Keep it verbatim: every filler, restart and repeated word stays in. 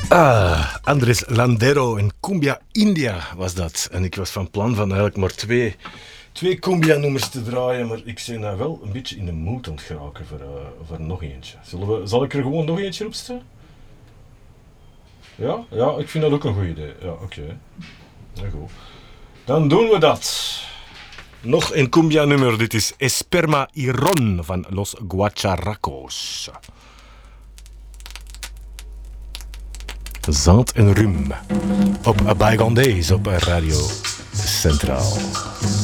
Ah, Andres Landero en Cumbia India was dat. En ik was van plan van eigenlijk maar twee, twee Cumbia-nummers te draaien, maar ik ben nou wel een beetje in de mood aan het geraken voor, uh, voor nog eentje. Zullen we, zal ik er gewoon nog eentje op zetten? Ja? Ja, ik vind dat ook een goed idee. Ja, oké. Okay. Ja, goed. Dan doen we dat. Nog een Cumbia-nummer, dit is Esperma y Ron van Los Guacharacos. Zand en rum op Bygone Days op Radio Centraal.